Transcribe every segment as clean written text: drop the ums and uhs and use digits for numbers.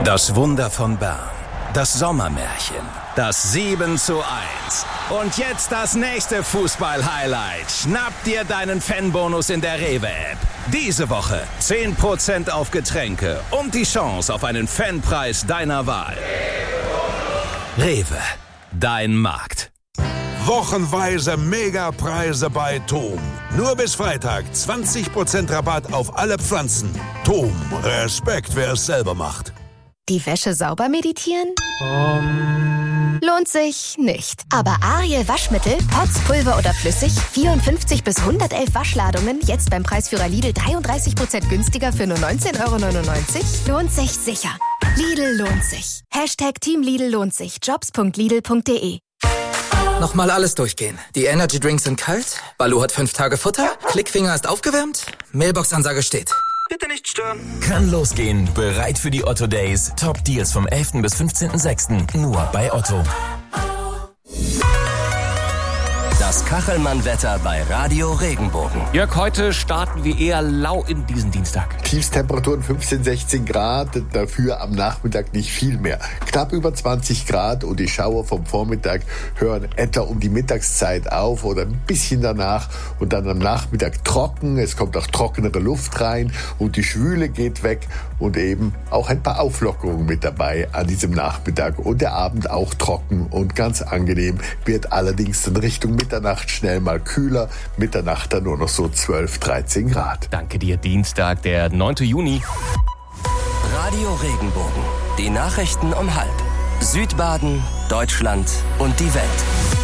Das Wunder von Bern. Das Sommermärchen. Das 7:1. Und jetzt das nächste Fußball-Highlight. Schnapp dir deinen Fanbonus in der Rewe-App. Diese Woche 10% auf Getränke und die Chance auf einen Fanpreis deiner Wahl. Rewe, dein Markt. Wochenweise Megapreise bei TOM. Nur bis Freitag 20% Rabatt auf alle Pflanzen. TOM, Respekt, wer es selber macht. Die Wäsche sauber meditieren? Lohnt sich nicht. Aber Ariel Waschmittel, Pots, Pulver oder flüssig, 54 bis 111 Waschladungen, jetzt beim Preisführer Lidl 33% günstiger für nur 19,99 €? Lohnt sich sicher. Lidl lohnt sich. Team Lidl lohnt sich. Jobs.lidl.de. Nochmal alles durchgehen. Die Energy Drinks sind kalt, Baloo hat 5 Tage Futter, Klickfinger ist aufgewärmt, Mailbox-Ansage steht. Bitte nicht stören. Kann losgehen. Bereit für die Otto Days. Top Deals vom 11. bis 15.06. Nur bei Otto. Das Kachelmann-Wetter bei Radio Regenbogen. Jörg, heute starten wir eher lau in diesen Dienstag. Tiefstemperaturen 15, 16 Grad, dafür am Nachmittag nicht viel mehr. Knapp über 20 Grad und die Schauer vom Vormittag hören etwa um die Mittagszeit auf oder ein bisschen danach und dann am Nachmittag trocken. Es kommt auch trockenere Luft rein und die Schwüle geht weg und eben auch ein paar Auflockerungen mit dabei an diesem Nachmittag und der Abend auch trocken und ganz angenehm, wird allerdings in Richtung Mitternacht schnell mal kühler, Mitternacht dann nur noch so 12, 13 Grad. Danke dir, Dienstag, der 9. Juni. Radio Regenbogen. Die Nachrichten um 12:30. Südbaden, Deutschland und die Welt.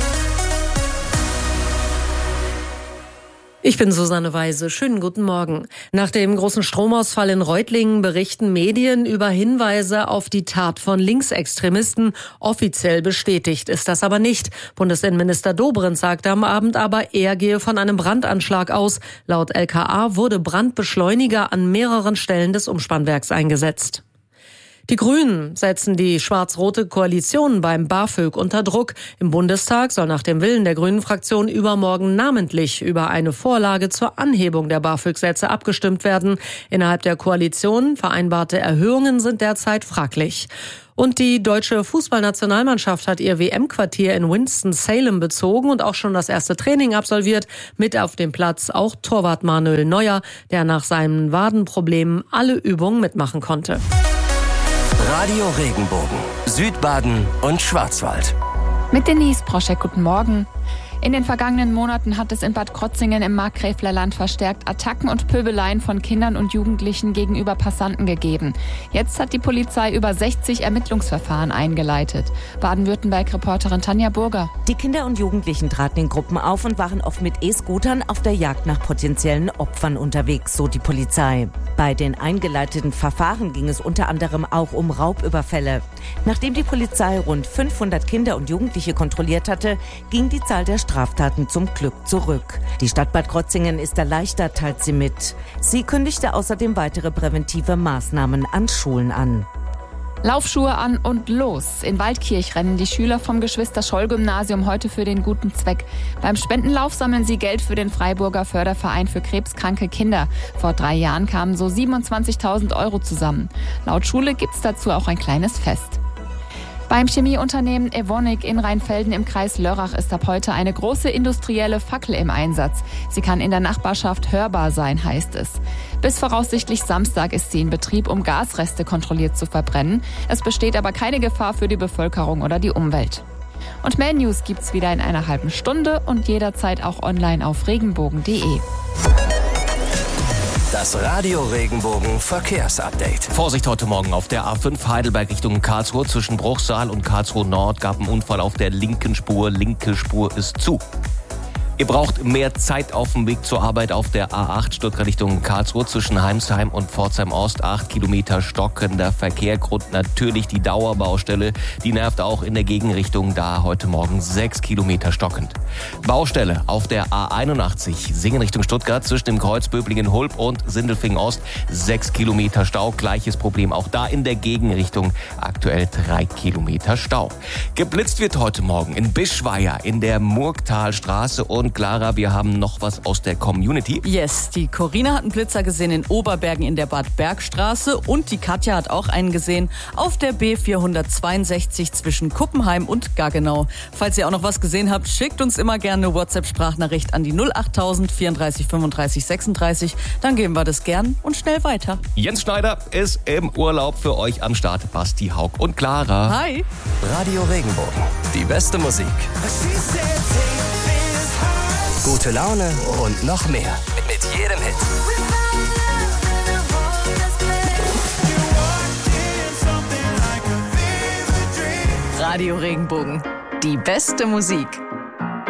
Ich bin Susanne Weise. Schönen guten Morgen. Nach dem großen Stromausfall in Reutlingen berichten Medien über Hinweise auf die Tat von Linksextremisten. Offiziell bestätigt ist das aber nicht. Bundesinnenminister Dobrindt sagte am Abend aber, er gehe von einem Brandanschlag aus. Laut LKA wurde Brandbeschleuniger an mehreren Stellen des Umspannwerks eingesetzt. Die Grünen setzen die schwarz-rote Koalition beim BAföG unter Druck. Im Bundestag soll nach dem Willen der Grünen-Fraktion übermorgen namentlich über eine Vorlage zur Anhebung der BAföG-Sätze abgestimmt werden. Innerhalb der Koalition vereinbarte Erhöhungen sind derzeit fraglich. Und die deutsche Fußballnationalmannschaft hat ihr WM-Quartier in Winston-Salem bezogen und auch schon das erste Training absolviert. Mit auf dem Platz auch Torwart Manuel Neuer, der nach seinen Wadenproblemen alle Übungen mitmachen konnte. Radio Regenbogen, Südbaden und Schwarzwald. Mit Denise Proschek, guten Morgen. In den vergangenen Monaten hat es in Bad Krotzingen im Markgräfler Land verstärkt Attacken und Pöbeleien von Kindern und Jugendlichen gegenüber Passanten gegeben. Jetzt hat die Polizei über 60 Ermittlungsverfahren eingeleitet. Baden-Württemberg-Reporterin Tanja Burger. Die Kinder und Jugendlichen traten in Gruppen auf und waren oft mit E-Scootern auf der Jagd nach potenziellen Opfern unterwegs, so die Polizei. Bei den eingeleiteten Verfahren ging es unter anderem auch um Raubüberfälle. Nachdem die Polizei rund 500 Kinder und Jugendliche kontrolliert hatte, ging die Zahl der Straftaten zum Glück zurück. Die Stadt Bad Krotzingen ist erleichtert, teilt sie mit. Sie kündigte außerdem weitere präventive Maßnahmen an Schulen an. Laufschuhe an und los. In Waldkirch rennen die Schüler vom Geschwister-Scholl-Gymnasium heute für den guten Zweck. Beim Spendenlauf sammeln sie Geld für den Freiburger Förderverein für krebskranke Kinder. Vor 3 Jahren kamen so 27.000 € zusammen. Laut Schule gibt's dazu auch ein kleines Fest. Beim Chemieunternehmen Evonik in Rheinfelden im Kreis Lörrach ist ab heute eine große industrielle Fackel im Einsatz. Sie kann in der Nachbarschaft hörbar sein, heißt es. Bis voraussichtlich Samstag ist sie in Betrieb, um Gasreste kontrolliert zu verbrennen. Es besteht aber keine Gefahr für die Bevölkerung oder die Umwelt. Und mehr News gibt's wieder in einer halben Stunde und jederzeit auch online auf regenbogen.de. Das Radio Regenbogen Verkehrsupdate. Vorsicht heute Morgen auf der A5 Heidelberg Richtung Karlsruhe. Zwischen Bruchsal und Karlsruhe Nord gab einen Unfall auf der linken Spur. Linke Spur ist zu. Ihr braucht mehr Zeit auf dem Weg zur Arbeit auf der A8 Stuttgart Richtung Karlsruhe zwischen Heimsheim und Pforzheim Ost. 8 Kilometer stockender Verkehr. Grund natürlich die Dauerbaustelle. Die nervt auch in der Gegenrichtung, da heute Morgen 6 Kilometer stockend. Baustelle auf der A81 Singen Richtung Stuttgart zwischen dem Kreuz Böblingen-Hulb und Sindelfingen Ost. 6 Kilometer Stau. Gleiches Problem auch da in der Gegenrichtung. Aktuell 3 Kilometer Stau. Geblitzt wird heute Morgen in Bischweier in der Murgtalstraße und und Clara, wir haben noch was aus der Community. Yes, die Corinna hat einen Blitzer gesehen in Oberbergen in der Bad-Berg-Straße und die Katja hat auch einen gesehen auf der B462 zwischen Kuppenheim und Gaggenau. Falls ihr auch noch was gesehen habt, schickt uns immer gerne eine WhatsApp-Sprachnachricht an die 08000 34 35 36. Dann geben wir das gern und schnell weiter. Jens Schneider ist im Urlaub für euch am Start. Basti, Haug und Clara. Hi. Radio Regenbogen. Die beste Musik. Gute Laune und noch mehr. Mit jedem Hit. Radio Regenbogen. Die beste Musik.